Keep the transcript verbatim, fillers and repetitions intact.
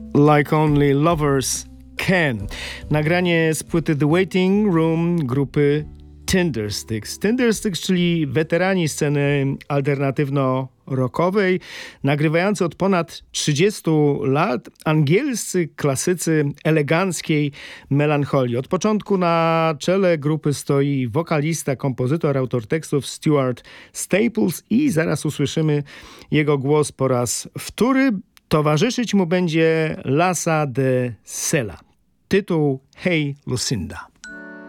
Like Only Lovers Can. Nagranie z płyty The Waiting Room grupy Tindersticks. Tindersticks, czyli weterani sceny alternatywno-rockowej, nagrywający od ponad trzydziestu lat angielscy klasycy eleganckiej melancholii. Od początku na czele grupy stoi wokalista, kompozytor, autor tekstów Stuart Staples i zaraz usłyszymy jego głos po raz wtóry. Towarzyszyć mu będzie Lassa de Sela. Tytuł Hey Lucinda.